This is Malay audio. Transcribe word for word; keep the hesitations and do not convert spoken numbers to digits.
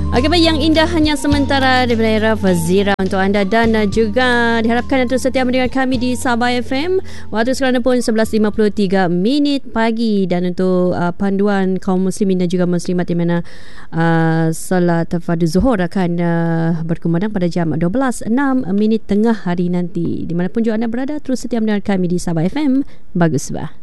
Okey, baik, yang indah hanya sementara daripada era Fazira untuk anda, dan juga diharapkan anda setia mendengar kami di Sabah F M. Waktu sekarang pun sebelas lima puluh tiga minit pagi, dan untuk uh, panduan kaum muslimin dan juga muslimat di mana uh, salat fardu zuhur akan uh, berkumandang pada jam dua belas enam minit tengah hari nanti. Di mana pun juga anda berada, terus setia mendengar kami di Sabah F M. Bagus bah.